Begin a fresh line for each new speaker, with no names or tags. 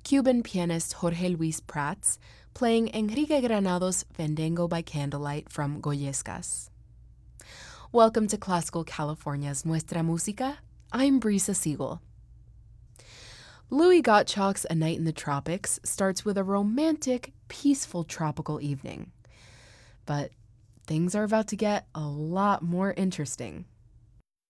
Cuban pianist Jorge Luis Prats playing Enrique Granados' Fandango by Candlelight from Goyescas. Welcome to Classical California's Nuestra Música. I'm Brisa Siegel. Louis Gottschalk's A Night in the Tropics starts with a romantic, peaceful tropical evening. But things are about to get a lot more interesting.